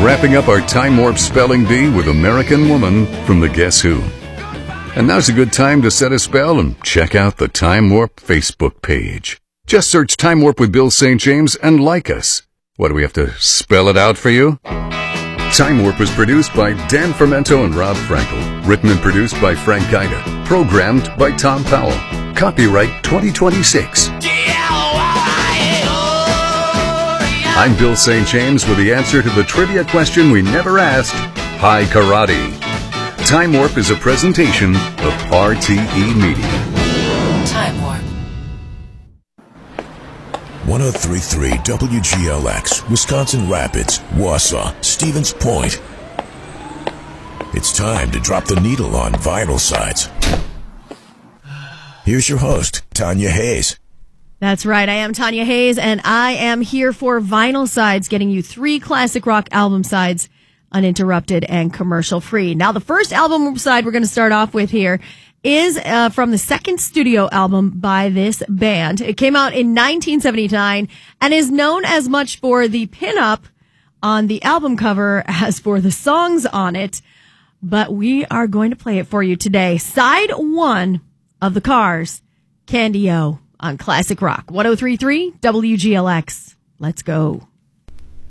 wrapping up our Time Warp Spelling Bee with American Woman from the Guess Who. And now's a good time to set a spell and check out the Time Warp Facebook page. Just search Time Warp with Bill St. James and like us. What, do we have to spell it out for you? Time Warp was produced by Dan Fermento and Rob Frankel. Written and produced by Frank Geida. Programmed by Tom Powell. Copyright 2026. I'm Bill St. James with the answer to the trivia question we never asked. Hi Karate. Time Warp is a presentation of RTE Media. Time Warp. 103.3 WGLX, Wisconsin Rapids, Wausau, Stevens Point. It's time to drop the needle on Vinyl Sides. Here's your host, Tanya Hayes. That's right. I am Tanya Hayes, and I am here for Vinyl Sides, getting you 3 classic rock album sides uninterrupted and commercial free. Now, the first album side we're going to start off with here is from the second studio album by this band. It came out in 1979 and is known as much for the pinup on the album cover as for the songs on it. But we are going to play it for you today. Side 1 of The Cars, Candy-O, on Classic Rock 103.3 WGLX. Let's go.